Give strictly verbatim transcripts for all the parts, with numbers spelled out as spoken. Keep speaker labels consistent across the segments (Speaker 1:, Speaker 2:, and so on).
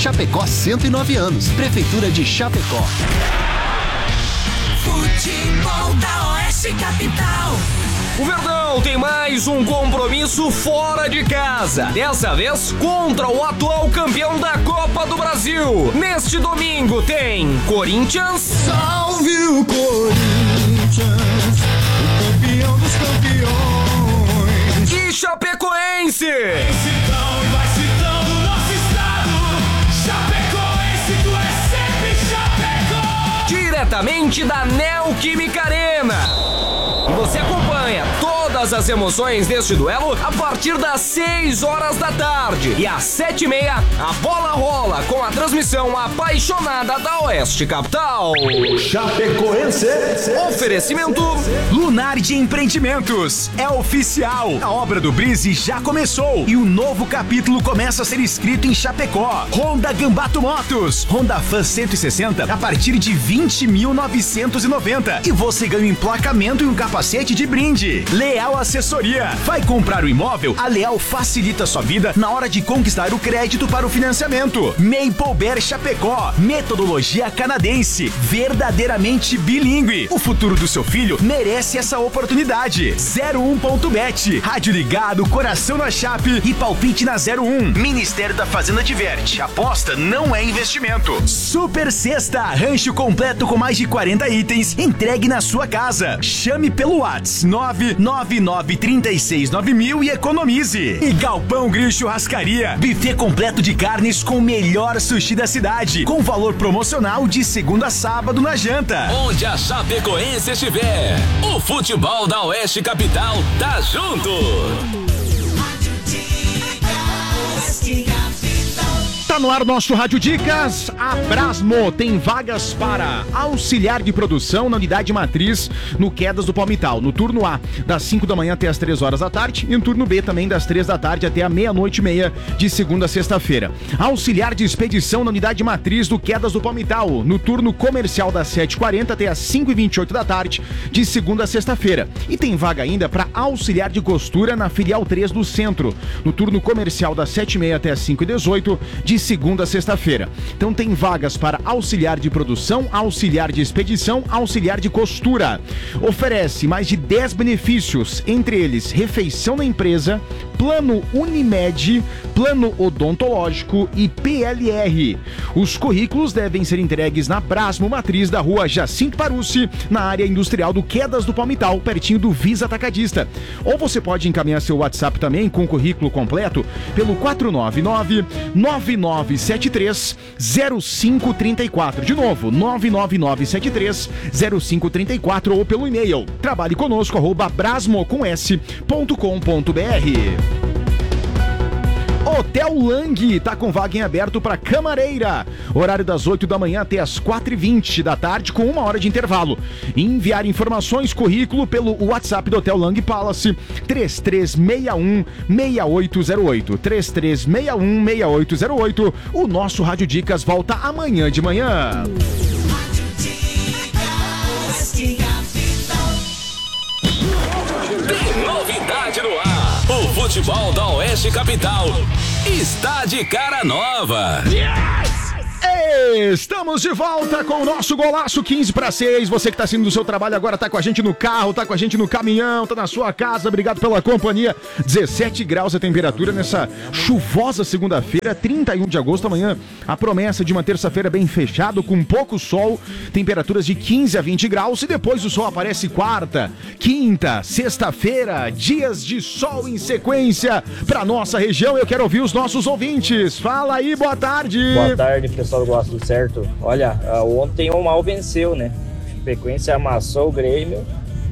Speaker 1: Chapecó, cento e nove anos. Prefeitura de Chapecó.
Speaker 2: Futebol da Oeste Capital.
Speaker 3: O Verdão tem mais um compromisso fora de casa. Dessa vez contra o atual campeão da Copa do Brasil. Neste domingo tem Corinthians.
Speaker 4: Salve o Corinthians, o campeão dos campeões.
Speaker 3: E Chapecoense.
Speaker 4: Vai citando, vai citando o nosso estado. Chapecoense, tu é sempre Chapecó.
Speaker 3: Diretamente da Neoquímica Arena. E você acompanha todas as emoções deste duelo a partir das seis horas da tarde. E às sete e meia, a bola rola com a transmissão apaixonada da Oeste Capital.
Speaker 5: Chapecoense.
Speaker 3: Oferecimento
Speaker 6: Lunardi Empreendimentos. É oficial. A obra do Brise já começou e um novo capítulo começa a ser escrito em Chapecó. Honda Gambato Motos. Honda Fan cento e sessenta a partir de vinte mil novecentos e noventa. E você ganha um emplacamento e um capacete de brinde. Leal Assessoria. Vai comprar o imóvel? A Leal facilita sua vida na hora de conquistar o crédito para o financiamento. Maple Bear Chapecó. Metodologia canadense. Verdadeiramente bilíngue. O futuro do seu filho merece essa oportunidade. zero um ponto bet. Rádio ligado, coração na Chape e palpite na zero um. Ministério da Fazenda diverte. Aposta não é investimento. Super Sexta. Rancho completo com mais de quarenta itens. Entregue na sua casa. Chame pelo WhatsApp nove nove nove três seis nove mil e economize. E Galpão Grill Churrascaria. Buffet completo de carnes com o melhor sushi da cidade. Com valor promocional de segunda a sábado na janta.
Speaker 7: Onde a Chapecoense estiver, o futebol da Oeste Capital tá junto.
Speaker 8: Tá no ar o nosso Rádio Dicas. A Brasmo tem vagas para auxiliar de produção na unidade matriz no Quedas do Palmital. No turno A, das cinco da manhã até as três horas da tarde. E no turno B também das três da tarde até a meia-noite e meia de segunda a sexta-feira. Auxiliar de expedição na unidade matriz do Quedas do Palmital. No turno comercial das sete e quarenta até as cinco e vinte e oito da tarde de segunda a sexta-feira. E tem vaga ainda para auxiliar de costura na filial três do centro. No turno comercial das sete e meia até as cinco e dezoito de segunda a sexta-feira. Então tem vagas para auxiliar de produção, auxiliar de expedição, auxiliar de costura. Oferece mais de dez benefícios, entre eles refeição na empresa, plano Unimed, plano odontológico e P L R. Os currículos devem ser entregues na Brasmo Matriz da rua Jacinto Parucci, na área industrial do Quedas do Palmital, pertinho do Visa Atacadista. Ou você pode encaminhar seu WhatsApp também com o currículo completo pelo quatro nove nove nove nove sete três zero cinco três quatro. De novo, nove nove nove sete três zero cinco três quatro ou pelo e-mail trabalhe conosco arroba brasmo com s ponto com ponto br. Hotel Lang tá com vaga em aberto para camareira. Horário das oito da manhã até as quatro e vinte da tarde, com uma hora de intervalo. Enviar informações, currículo pelo WhatsApp do Hotel Lang Palace três três seis um seis oito zero oito. três três seis um seis oito zero oito. O nosso Rádio Dicas volta amanhã de manhã.
Speaker 7: Tem novidade no ar. O futebol da Oeste Capital está de cara nova.
Speaker 8: Yes! Estamos de volta com o nosso golaço quinze para seis. Você que tá saindo do seu trabalho agora, tá com a gente no carro, tá com a gente no caminhão, tá na sua casa. Obrigado pela companhia. dezessete graus a temperatura nessa chuvosa segunda-feira, trinta e um de agosto. Amanhã a promessa de uma terça-feira bem fechado, com pouco sol, temperaturas de quinze a vinte graus. E depois o sol aparece quarta, quinta, sexta-feira, dias de sol em sequência para nossa região. Eu quero ouvir os nossos ouvintes. Fala aí, boa tarde.
Speaker 9: Boa tarde, pessoal do Gosto do Certo. Olha, ontem o mal venceu, né? A Chapecoense amassou o Grêmio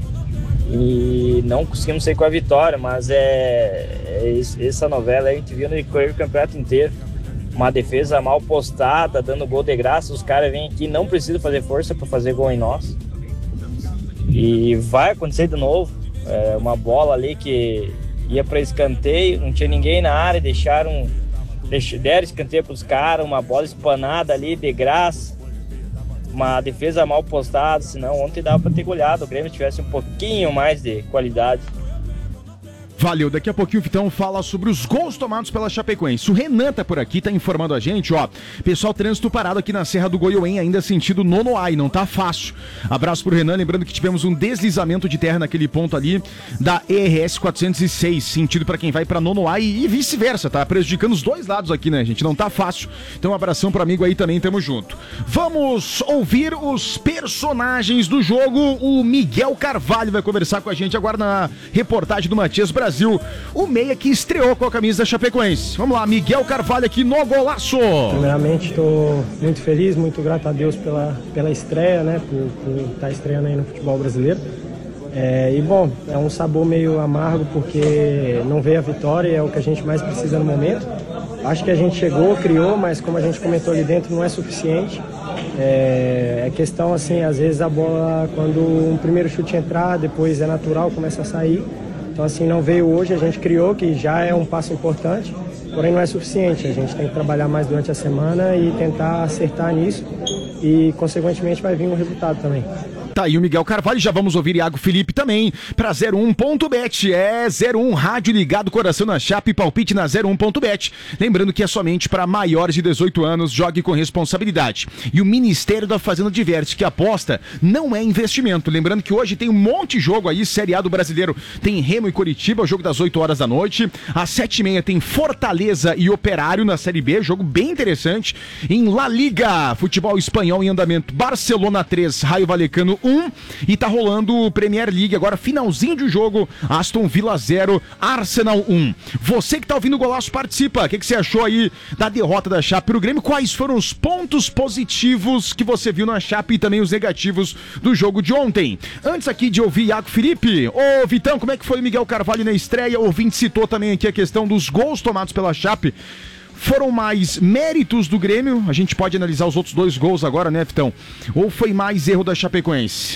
Speaker 9: e não conseguimos sair com a vitória, mas é, é essa novela aí a gente viu no decorrer do campeonato inteiro. Uma defesa mal postada, dando gol de graça. Os caras vêm aqui, não precisam fazer força para fazer gol em nós. E vai acontecer de novo. É uma bola ali que ia para escanteio, não tinha ninguém na área, deixaram, deram escanteio para os caras, uma bola espanada ali de graça, uma defesa mal postada, senão ontem dava para ter goleado, o Grêmio tivesse um pouquinho mais de qualidade.
Speaker 8: Valeu, daqui a pouquinho o Vitão fala sobre os gols tomados pela Chapecoense. O Renan tá por aqui, tá informando a gente, ó. Pessoal, trânsito parado aqui na Serra do Goiôem, ainda sentido Nonoai, não tá fácil. Abraço pro Renan, lembrando que tivemos um deslizamento de terra naquele ponto ali da E R S quatrocentos e seis, sentido pra quem vai pra Nonoai e vice-versa, tá prejudicando os dois lados aqui, né, gente? Não tá fácil. Então um abração pro amigo aí também, tamo junto. Vamos ouvir os personagens do jogo. O Miguel Carvalho vai conversar com a gente agora na reportagem do Matias Brasil. O meia que estreou com a camisa da Chapecoense. Vamos lá, Miguel Carvalho aqui no Golaço.
Speaker 10: Primeiramente, estou muito feliz, muito grato a Deus pela, pela estreia, né? Por, por estar estreando aí no futebol brasileiro. É, e bom, é um sabor meio amargo porque não veio a vitória e é o que a gente mais precisa no momento. Acho que a gente chegou, criou, mas como a gente comentou ali dentro, não é suficiente. É, é questão assim, às vezes a bola, quando um primeiro chute entrar, depois é natural, começa a sair. Então assim, não veio hoje, a gente criou, que já é um passo importante, porém não é suficiente. A gente tem que trabalhar mais durante a semana e tentar acertar nisso e consequentemente vai vir um resultado também.
Speaker 8: Tá aí o Miguel Carvalho, já vamos ouvir Iago Felipe também pra zero um ponto bet, é zero um rádio ligado, coração na Chape, palpite na zero um ponto bet, lembrando que é somente para maiores de dezoito anos, jogue com responsabilidade. E o Ministério da Fazenda diverte que aposta não é investimento, lembrando que hoje tem um monte de jogo aí, Série A do Brasileiro, tem Remo e Coritiba, o jogo das oito horas da noite, às sete e meia tem Fortaleza e Operário na Série B, jogo bem interessante, em La Liga, futebol espanhol em andamento, Barcelona três, Raio Vallecano um, e tá rolando o Premier League agora, finalzinho de jogo, Aston Villa zero, Arsenal um. Você que tá ouvindo o Golaço, participa. O que, que você achou aí da derrota da Chape pro Grêmio? Quais foram os pontos positivos que você viu na Chape e também os negativos do jogo de ontem? Antes aqui de ouvir Iago Felipe, ô Vitão, como é que foi o Miguel Carvalho na estreia? O ouvinte citou também aqui a questão dos gols tomados pela Chape. Foram mais méritos do Grêmio? A gente pode analisar os outros dois gols agora, né, Vitão? Ou foi mais erro da Chapecoense?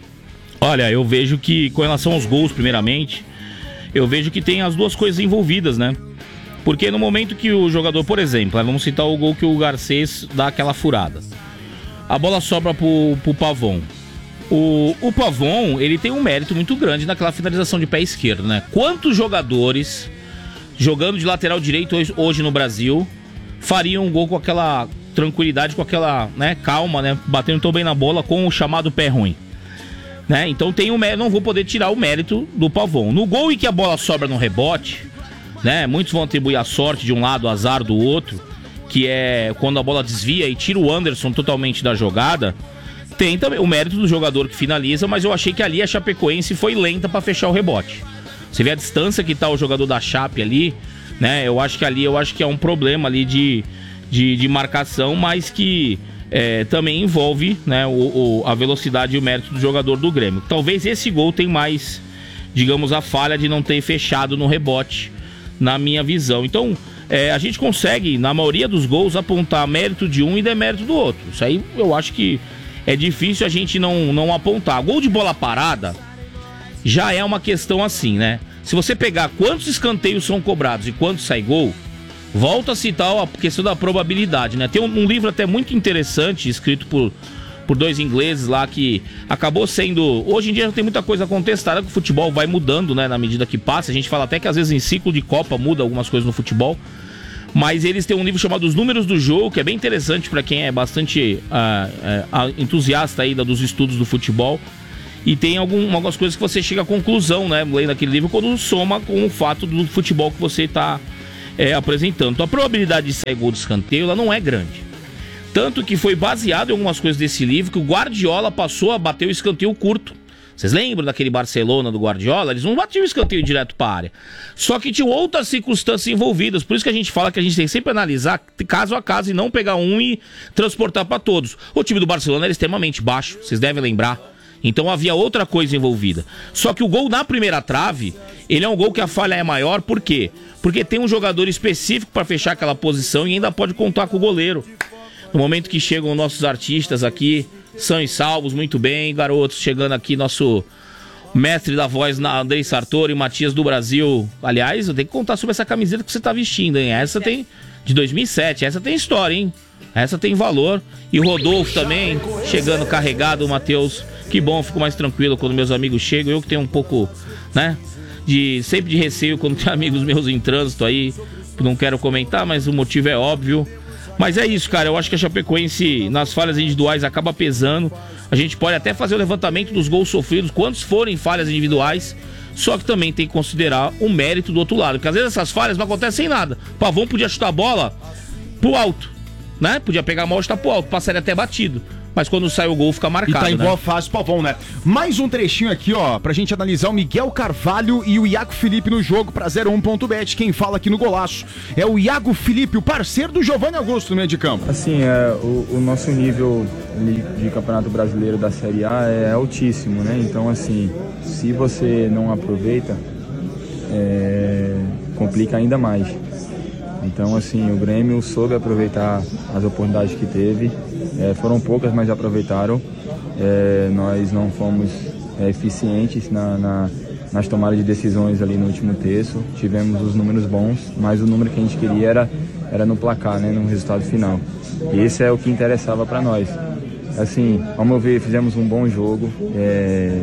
Speaker 11: Olha, eu vejo que, com relação aos gols, primeiramente, eu vejo que tem as duas coisas envolvidas, né? Porque no momento que o jogador, por exemplo, vamos citar o gol que o Garcês dá aquela furada. A bola sobra pro, pro Pavon. O, o Pavon, ele tem um mérito muito grande naquela finalização de pé esquerdo, né? Quantos jogadores jogando de lateral direito hoje, hoje no Brasil fariam um gol com aquela tranquilidade, com aquela, né, calma, né, batendo tão bem na bola com o chamado pé ruim, né? Então tem um mérito, não vou poder tirar o mérito do Pavon. No gol em que a bola sobra no rebote, né, muitos vão atribuir a sorte de um lado, o azar do outro, que é quando a bola desvia e tira o Anderson totalmente da jogada. Tem também o mérito do jogador que finaliza, mas eu achei que ali a Chapecoense foi lenta para fechar o rebote. Você vê a distância que tá o jogador da Chape ali, né? Eu acho que ali eu acho que é um problema ali de, de, de marcação, mas que é, também envolve, né, o, o, a velocidade e o mérito do jogador do Grêmio. Talvez esse gol tenha mais, digamos, a falha de não ter fechado no rebote, na minha visão. Então, é, a gente consegue, na maioria dos gols, apontar mérito de um e demérito do outro. Isso aí eu acho que é difícil a gente não, não apontar. Gol de bola parada já é uma questão assim, né? Se você pegar quantos escanteios são cobrados e quantos sai gol, volta a citar a questão da probabilidade, né? Tem um, um livro até muito interessante, escrito por, por dois ingleses lá, que acabou sendo... Hoje em dia já tem muita coisa contestada, que o futebol vai mudando, né, na medida que passa. A gente fala até que às vezes em ciclo de Copa muda algumas coisas no futebol. Mas eles têm um livro chamado Os Números do Jogo, que é bem interessante para quem é bastante uh, uh, entusiasta aí dos estudos do futebol. E tem algum, algumas coisas que você chega à conclusão, né, lendo aquele livro, quando soma com o fato do futebol que você está é, apresentando. Então a probabilidade de sair gol de escanteio, ela não é grande. Tanto que foi baseado em algumas coisas desse livro, que o Guardiola passou a bater o escanteio curto. Vocês lembram daquele Barcelona do Guardiola? Eles não batiam o escanteio direto para a área. Só que tinha outras circunstâncias envolvidas. Por isso que a gente fala que a gente tem que sempre analisar caso a caso e não pegar um e transportar para todos. O time do Barcelona era extremamente baixo, vocês devem lembrar. Então havia outra coisa envolvida. Só que o gol na primeira trave, ele é um gol que a falha é maior, por quê? Porque tem um jogador específico para fechar aquela posição e ainda pode contar com o goleiro. No momento que chegam nossos artistas aqui, são e salvos, muito bem, garotos, chegando aqui nosso mestre da voz, Andrei Sartori, Matias do Brasil. Aliás, eu tenho que contar sobre essa camiseta que você tá vestindo, hein? Essa tem, de dois mil e sete, essa tem história, hein? Essa tem valor. E o Rodolfo também, chegando carregado, o Matheus. Que bom, fico mais tranquilo quando meus amigos chegam. Eu que tenho um pouco, né, de sempre de receio quando tem amigos meus em trânsito aí, não quero comentar, mas o motivo é óbvio. Mas é isso, cara, eu acho que a Chapecoense nas falhas individuais acaba pesando. A gente pode até fazer o levantamento dos gols sofridos, quantos forem falhas individuais, só que também tem que considerar o mérito do outro lado, porque às vezes essas falhas não acontecem em nada. O Pavão podia chutar a bola pro alto, né? Podia pegar a mão e chutar pro alto, passaria até batido. Mas quando sai o gol fica marcado,
Speaker 8: E tá em
Speaker 11: né?
Speaker 8: boa fase, Pavão, né? Mais um trechinho aqui, ó, pra gente analisar o Miguel Carvalho e o Iago Felipe no jogo pra zero um ponto bet. Quem fala aqui no golaço é o Iago Felipe, o parceiro do Giovanni Augusto no meio de campo.
Speaker 12: Assim, é, o, o nosso nível de, de Campeonato Brasileiro da Série A é altíssimo, né? Então, assim, se você não aproveita, é, complica ainda mais. Então, assim, o Grêmio soube aproveitar as oportunidades que teve. É, foram poucas, mas aproveitaram. É, nós não fomos é, eficientes na, na, nas tomadas de decisões ali no último terço. Tivemos os números bons, mas o número que a gente queria era, era no placar, né, no resultado final. E esse é o que interessava para nós. Assim, ao meu ver, fizemos um bom jogo, é,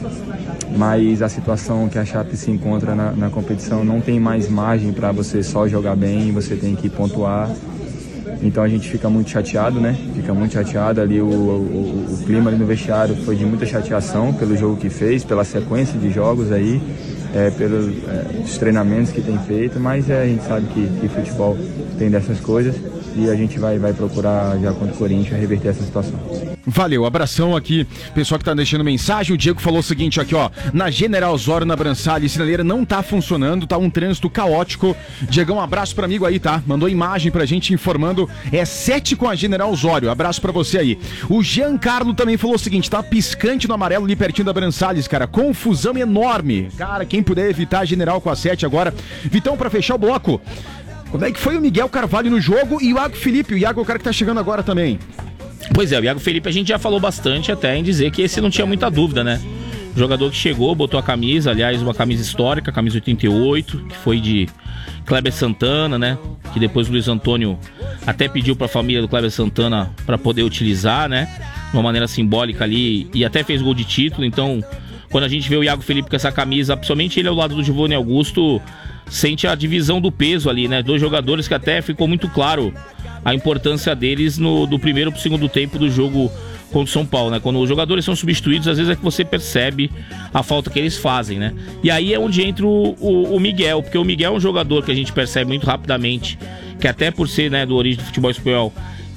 Speaker 12: mas a situação que a Chape se encontra na, na competição não tem mais margem para você só jogar bem, você tem que pontuar. Então a gente fica muito chateado, né? Fica muito chateado ali, o, o, o clima ali no vestiário foi de muita chateação pelo jogo que fez, pela sequência de jogos aí, é, pelos é, treinamentos que tem feito, mas é, a gente sabe que, que futebol tem dessas coisas e a gente vai, vai procurar já contra o Corinthians reverter essa situação.
Speaker 8: Valeu, abração aqui, pessoal que tá deixando mensagem. O Diego falou o seguinte aqui, ó, na General Osório, na Brançalha, sinaleira não tá funcionando, tá um trânsito caótico. Diegão, um abraço pra amigo aí, tá? Mandou imagem pra gente informando, é sete com a General Osório, abraço pra você aí. O Giancarlo também falou o seguinte, tá piscante no amarelo ali pertinho da Brançalles, cara, confusão enorme. Cara, quem puder evitar a General com a sete agora. Vitão, pra fechar o bloco, como é que foi o Miguel Carvalho no jogo e o Iago Felipe? O Iago é o cara que tá chegando agora também.
Speaker 11: Pois é, o Iago Felipe a gente já falou bastante até em dizer que esse não tinha muita dúvida, né? O jogador que chegou, botou a camisa, aliás, uma camisa histórica, camisa oitenta e oito, que foi de Kleber Santana, né? Que depois o Luiz Antônio até pediu pra família do Kleber Santana pra poder utilizar, né? De uma maneira simbólica ali, e até fez gol de título. Então, quando a gente vê o Iago Felipe com essa camisa, principalmente ele ao lado do Giovanni Augusto, sente a divisão do peso ali, né? Dois jogadores que até ficou muito claro a importância deles no, do primeiro pro segundo tempo do jogo contra o São Paulo, né? Quando os jogadores são substituídos, às vezes é que você percebe a falta que eles fazem, né? E aí é onde entra o, o, o Miguel, porque o Miguel é um jogador que a gente percebe muito rapidamente, que até por ser, né, do origem do futebol espanhol,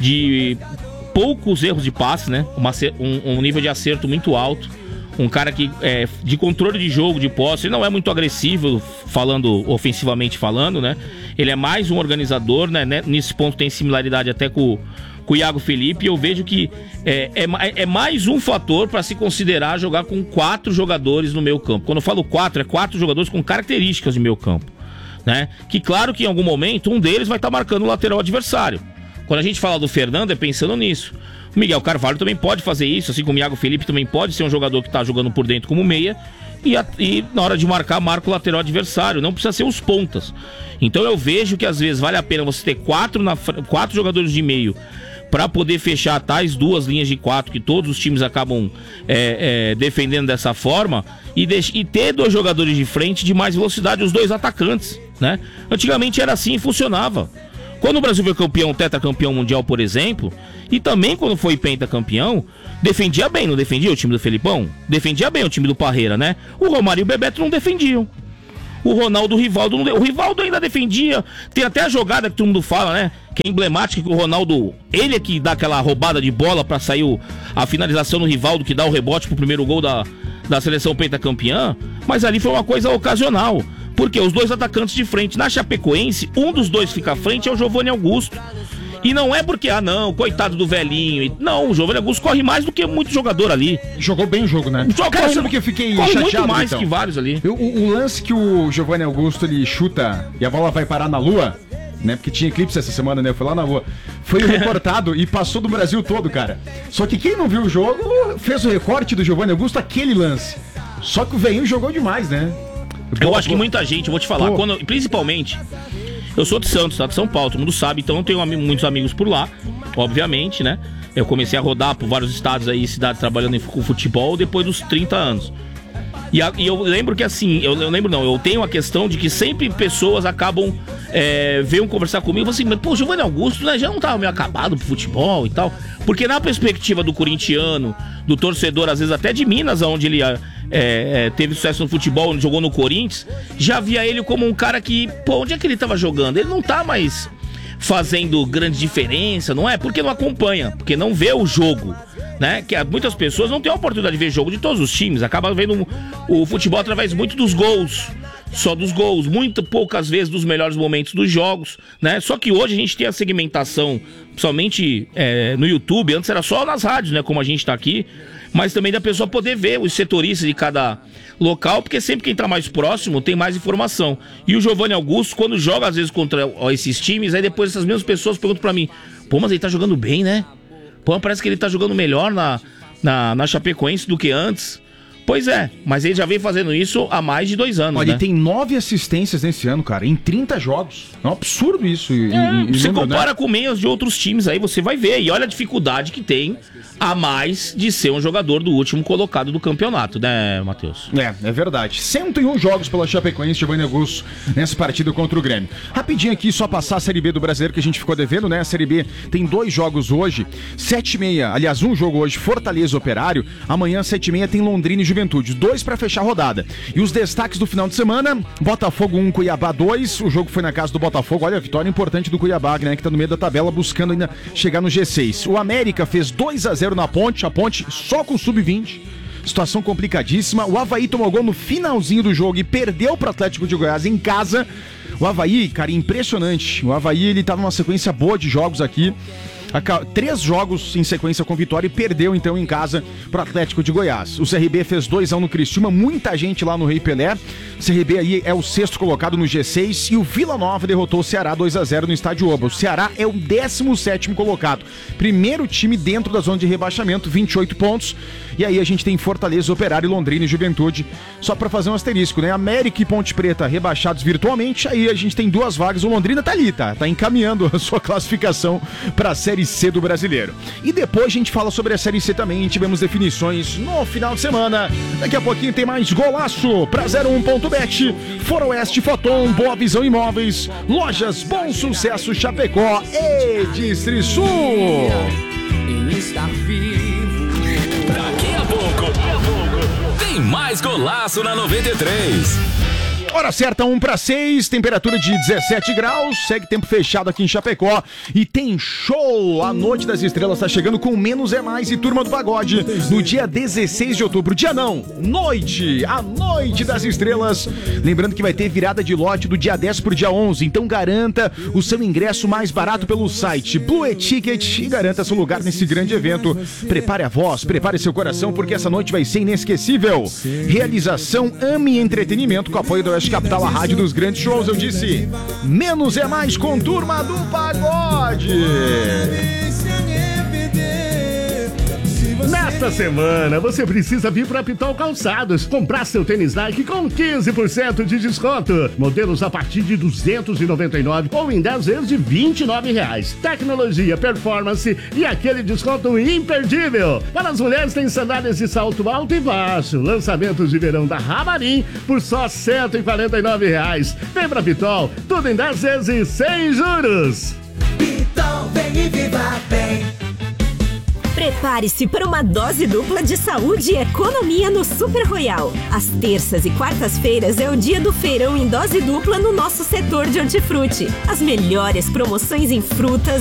Speaker 11: de poucos erros de passe, né? Uma, um, um nível de acerto muito alto. Um cara que, é, de controle de jogo, de posse, ele não é muito agressivo, falando, ofensivamente falando, né? Ele é mais um organizador, né? Nesse ponto tem similaridade até com, com o Iago Felipe. E eu vejo que é, é, é mais um fator para se considerar jogar com quatro jogadores no meio campo. Quando eu falo quatro, é quatro jogadores com características de meio campo, né? Que claro que em algum momento um deles vai estar marcando o lateral adversário. Quando a gente fala do Fernando, é pensando nisso. O Miguel Carvalho também pode fazer isso, assim como o Iago Felipe também pode ser um jogador que está jogando por dentro como meia e, a, e na hora de marcar, marca o lateral adversário. Não precisa ser os pontas. Então eu vejo que às vezes vale a pena você ter quatro, na, quatro jogadores de meio para poder fechar tais duas linhas de quatro que todos os times acabam é, é, defendendo dessa forma e, de, e ter dois jogadores de frente de mais velocidade, os dois atacantes, né? Antigamente era assim e funcionava. Quando o Brasil foi campeão, tetracampeão mundial, por exemplo, e também quando foi pentacampeão, defendia bem, não defendia o time do Felipão? Defendia bem o time do Parreira, né? O Romário e o Bebeto não defendiam. O Ronaldo, o Rivaldo, não de... o Rivaldo ainda defendia. Tem até a jogada que todo mundo fala, né? Que é emblemática, que o Ronaldo, ele é que dá aquela roubada de bola pra sair o... a finalização no Rivaldo, que dá o rebote pro primeiro gol da, da seleção pentacampeã. Mas ali foi uma coisa ocasional. Porque os dois atacantes de frente na Chapecoense, um dos dois fica à frente é o Giovanni Augusto. E não é porque, ah não, coitado do velhinho. Não, o Giovanni Augusto corre mais do que muito jogador ali.
Speaker 8: Jogou bem o jogo, né?
Speaker 11: Só
Speaker 8: Cara, sabe que eu fiquei
Speaker 11: corre
Speaker 8: chateado,
Speaker 11: muito mais
Speaker 8: então.
Speaker 11: que vários ali.
Speaker 8: O, o, o lance que o Giovanni Augusto ele chuta e a bola vai parar na lua, né? Porque tinha eclipse essa semana, né? Foi lá na lua. Foi recortado e passou do Brasil todo, cara. Só que quem não viu o jogo fez o recorte do Giovanni Augusto, aquele lance. Só que o velhinho jogou demais, né?
Speaker 11: Eu acho que muita gente, eu vou te falar, quando, principalmente, eu sou de Santos, tá? De São Paulo, todo mundo sabe, então eu tenho am- muitos amigos por lá, obviamente, né? Eu comecei a rodar por vários estados aí, cidades trabalhando em, com futebol depois dos trinta anos. E, a, e eu lembro que assim, eu, eu lembro não, eu tenho a questão de que sempre pessoas acabam, é, veio conversar comigo, assim, mas pô, o Giovanni Augusto, né, já não tava meio acabado pro futebol e tal, porque na perspectiva do corintiano, do torcedor, às vezes até de Minas, onde ele é, é, teve sucesso no futebol, onde jogou no Corinthians, já via ele como um cara que, pô, onde é que ele tava jogando? Ele não tá mais fazendo grande diferença, não é? Porque não acompanha, porque não vê o jogo, né? Que muitas pessoas não têm a oportunidade de ver jogo de todos os times, acaba vendo o futebol através muito dos gols, só dos gols, muito poucas vezes dos melhores momentos dos jogos, né? Só que hoje a gente tem a segmentação, principalmente é, no YouTube, antes era só nas rádios, né? Como a gente tá aqui, mas também da pessoa poder ver os setoristas de cada local, porque sempre quem tá mais próximo tem mais informação. E o Giovanni Augusto, quando joga às vezes contra ó, esses times, aí depois essas mesmas pessoas perguntam pra mim, pô, mas ele tá jogando bem, né? Pô, parece que ele tá jogando melhor na, na, na Chapecoense do que antes. Pois é, mas ele já vem fazendo isso há mais de dois anos,
Speaker 8: Olha,
Speaker 11: né?
Speaker 8: ele tem nove assistências nesse ano, cara, em trinta jogos. É um absurdo isso. E,
Speaker 11: é,
Speaker 8: e,
Speaker 11: você
Speaker 8: lembra,
Speaker 11: compara
Speaker 8: né?
Speaker 11: com meios de outros times aí, você vai ver. E olha a dificuldade que tem a mais de ser um jogador do último colocado do campeonato, né, Matheus?
Speaker 8: É, é verdade. cento e um jogos pela Chapecoense, Giovanni Augusto, nessa partida contra o Grêmio. Rapidinho aqui, só passar a Série B do Brasileiro que a gente ficou devendo, né? A Série B tem dois jogos hoje, sete e meia, aliás, um jogo hoje, Fortaleza Operário. Amanhã, sete e meia, tem Londrina e Juventude. Dois pra fechar a rodada. E os destaques do final de semana, Botafogo um, Cuiabá dois. O jogo foi na casa do Botafogo. Olha a vitória importante do Cuiabá, né? Que tá no meio da tabela, buscando ainda chegar no G seis. O América fez dois a zero na Ponte. A Ponte só com sub vinte. Situação complicadíssima. O Avaí tomou gol no finalzinho do jogo e perdeu pro Atlético de Goiás em casa. O Avaí, cara, impressionante. O Avaí, ele tá numa sequência boa de jogos aqui. Três jogos em sequência com vitória e perdeu então em casa pro Atlético de Goiás. O C R B fez dois a um no Criciúma, muita gente lá no Rei Pelé. O C R B aí é o sexto colocado no G seis e o Vila Nova derrotou o Ceará dois a zero no Estádio Oba. O Ceará é o décimo sétimo colocado. Primeiro time dentro da zona de rebaixamento, vinte e oito pontos. E aí a gente tem Fortaleza, Operário, Londrina e Juventude. Só pra fazer um asterisco, né? América e Ponte Preta rebaixados virtualmente. Aí a gente tem duas vagas. O Londrina tá ali, tá? Tá encaminhando a sua classificação pra Série C do Brasileiro. E depois a gente fala sobre a Série C também. Tivemos definições no final de semana. Daqui a pouquinho tem mais golaço pra zero um ponto bet, Foroeste, Foton, Boa Visão Imóveis, Lojas Bom Sucesso Chapecó e Distrisul.
Speaker 7: Ele está vivo. Daqui a pouco tem mais golaço na noventa e três.
Speaker 8: Hora certa, um para seis, temperatura de dezessete graus, segue tempo fechado aqui em Chapecó e tem show! A Noite das Estrelas tá chegando com Menos é Mais e Turma do Pagode no dia dezesseis de outubro. Dia não, noite! A Noite das Estrelas. Lembrando que vai ter virada de lote do dia dez pro dia onze, então garanta o seu ingresso mais barato pelo site Blue Ticket e garanta seu lugar nesse grande evento. Prepare a voz, prepare seu coração, porque essa noite vai ser inesquecível. Realização Ame Entretenimento com apoio do Oeste Capital, a rádio dos grandes shows. Eu disse, Menos é Mais com Turma do Pagode.
Speaker 13: Nesta semana, você precisa vir para Pitol Calçados, comprar seu tênis Nike com quinze por cento de desconto. Modelos a partir de duzentos e noventa e nove ou em dez vezes de vinte e nove reais. Tecnologia, performance e aquele desconto imperdível. Para as mulheres tem sandálias de salto alto e baixo. Lançamentos de verão da Ramarim por só cento e quarenta e nove reais. Vem para Pitol, tudo em dez vezes sem juros.
Speaker 2: Pitol, vem e viva bem.
Speaker 14: Prepare-se para uma dose dupla de saúde e economia no Super Royal. Às terças e quartas-feiras é o dia do feirão em dose dupla no nosso setor de hortifruti. As melhores promoções em frutas,